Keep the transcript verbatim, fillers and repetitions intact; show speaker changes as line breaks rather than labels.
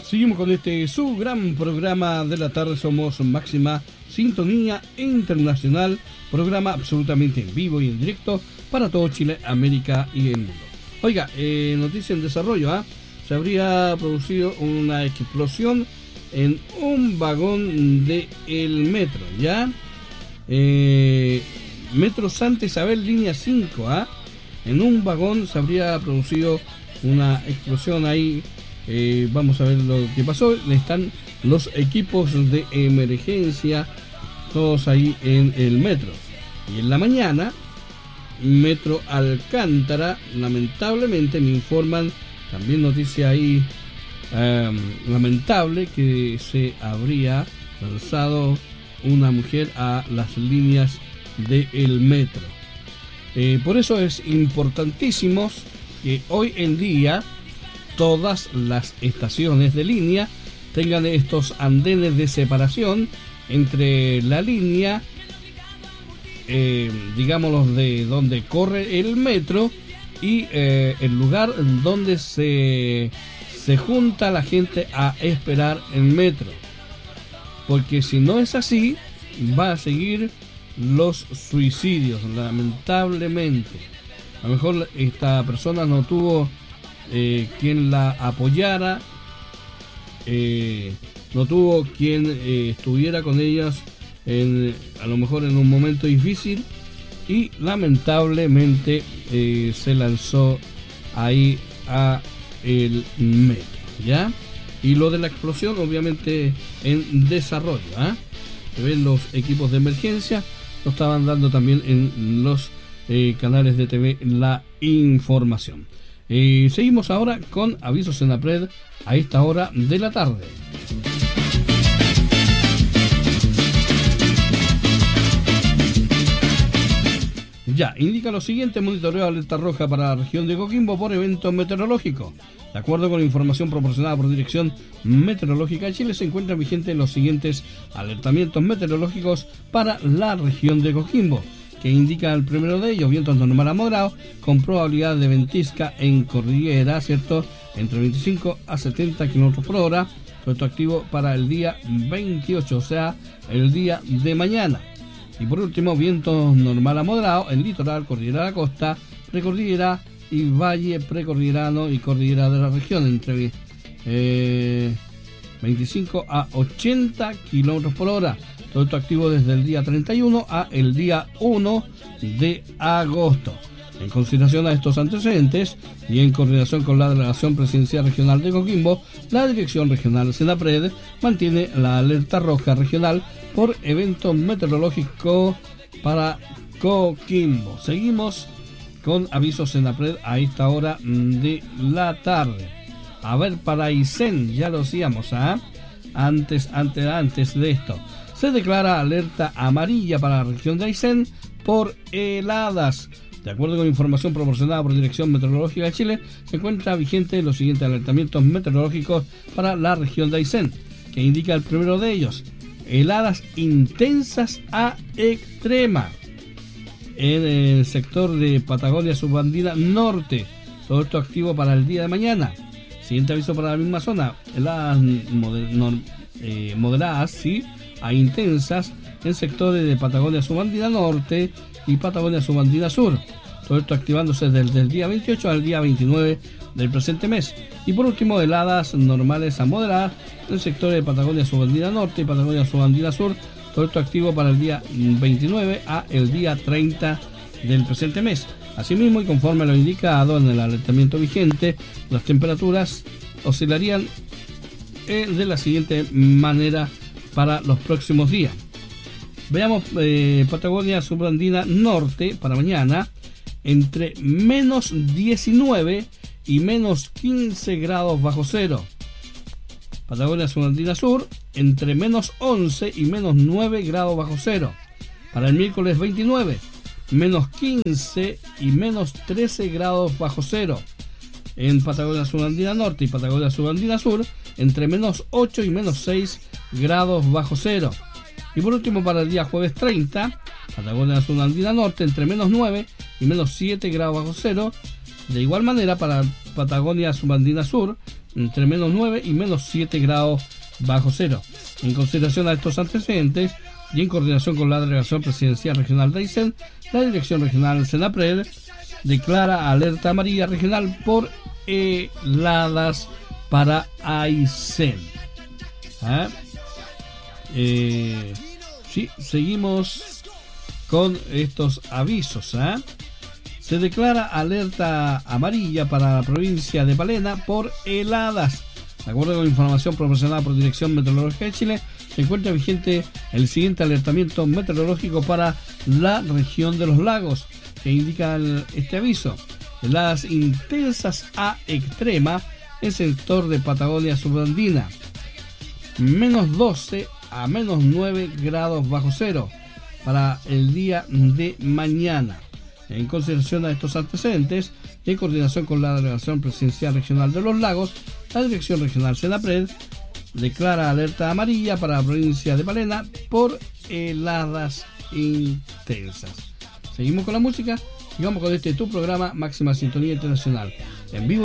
Seguimos con este su gran programa de la tarde. Somos Máxima Sintonía Internacional, programa absolutamente en vivo y en directo para todo Chile, América y el mundo. Oiga, eh, noticia en desarrollo, ¿ah? ¿eh? Se habría producido una explosión en un vagón de el metro, ¿ya? Eh, metro Santa Isabel, línea cinco, ¿ah? ¿eh? En un vagón se habría producido una explosión ahí. Eh, vamos a ver lo que pasó. Están los equipos de emergencia todos ahí en el metro. Y en la mañana, Metro Alcántara, lamentablemente me informan, también noticia ahí eh, lamentable, que se habría lanzado una mujer a las líneas del metro. Eh, por eso es importantísimo que hoy en día todas las estaciones de línea tengan estos andenes de separación entre la línea, eh, digámoslo, de donde corre el metro y eh, el lugar donde se, se junta la gente a esperar el metro. Porque si no es así, va a seguir los suicidios, lamentablemente. A lo mejor esta persona no tuvo eh, quien la apoyara, eh, no tuvo quien eh, estuviera con ellas en, a lo mejor en un momento difícil, y lamentablemente eh, se lanzó ahí a el metro, ¿ya? Y lo de la explosión obviamente en desarrollo, ¿eh? Se ven los equipos de emergencia, lo estaban dando también en los eh, canales de T V la información. Eh, seguimos ahora con avisos en la Pred a esta hora de la tarde. Ya, indica lo siguiente: monitoreo alerta roja para la región de Coquimbo por evento meteorológico. De acuerdo con la información proporcionada por Dirección Meteorológica de Chile, se encuentran vigentes los siguientes alertamientos meteorológicos para la región de Coquimbo, que indica el primero de ellos: vientos normal a moderado, con probabilidad de ventisca en cordillera, ¿cierto?, entre veinticinco a setenta kilómetros por hora. Todo esto activo para el día veintiocho, o sea, el día de mañana. Y por último, vientos normal a moderado en litoral, cordillera de la costa, precordillera y valle precordillerano y cordillera de la región, entre eh, veinticinco a ochenta kilómetros por hora. Todo esto activo desde el día treinta y uno a el día uno de agosto. En consideración a estos antecedentes y en coordinación con la Delegación Presidencial Regional de Coquimbo, la Dirección Regional Senapred mantiene la alerta roja regional por evento meteorológico para Coquimbo. Seguimos con avisos Senapred a esta hora de la tarde. A ver, para Aysén, ya lo decíamos, ¿ah? ¿eh? Antes, antes, antes de esto, se declara alerta amarilla para la región de Aysén por heladas. De acuerdo con información proporcionada por Dirección Meteorológica de Chile, se encuentra vigente los siguientes alertamientos meteorológicos para la región de Aysén, que indica el primero de ellos: heladas intensas a extrema en el sector de Patagonia Subandina Norte. Todo esto activo para el día de mañana. Siguiente aviso para la misma zona: heladas moder, no, eh, moderadas, sí, a intensas en sectores de Patagonia Subandina Norte y Patagonia Subandina Sur. Todo esto activándose desde el día veintiocho al día veintinueve del presente mes. Y por último, heladas normales a moderadas en sectores de Patagonia Subandina Norte y Patagonia Subandina Sur. Todo esto activo para el día veintinueve a el día treinta del presente mes. Asimismo, y conforme a lo indicado en el alertamiento vigente, las temperaturas oscilarían eh, de la siguiente manera para los próximos días. Veamos eh, Patagonia Subandina Norte para mañana, entre menos diecinueve y menos quince grados bajo cero. Patagonia Subandina Sur, entre menos once y menos nueve grados bajo cero. Para el miércoles veintinueve, menos quince y menos trece grados bajo cero. En Patagonia Subandina Norte y Patagonia Subandina Sur, entre menos ocho y menos seis grados bajo cero. Y por último, para el día jueves treinta, Patagonia Subandina Norte, entre menos nueve y menos siete grados bajo cero. De igual manera, para Patagonia Subandina Sur, entre menos nueve y menos siete grados bajo cero. En consideración a estos antecedentes y en coordinación con la Delegación Presidencial Regional de Aysén, la Dirección Regional Senapred declara alerta amarilla regional por heladas para Aysén. ¿Ah? Eh, sí, seguimos con estos avisos. ¿Ah? Se declara alerta amarilla para la provincia de Palena por heladas. De acuerdo con información proporcionada por Dirección Meteorológica de Chile, se encuentra vigente el siguiente alertamiento meteorológico para la región de los lagos, que indica el, este aviso: heladas intensas a extrema en el sector de Patagonia subandina, menos doce a menos nueve grados bajo cero para el día de mañana. En consideración a estos antecedentes y en coordinación con la Delegación Presidencial Regional de los Lagos, la Dirección Regional Senapred declara alerta amarilla para la provincia de Palena por heladas intensas. Seguimos con la música y vamos con este tu programa Máxima Sintonía Internacional en vivo.